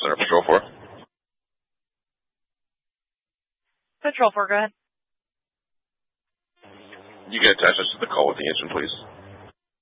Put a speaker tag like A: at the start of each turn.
A: Center, Patrol 4.
B: Patrol 4, go ahead.
A: You can attach us to the call with the engine, please.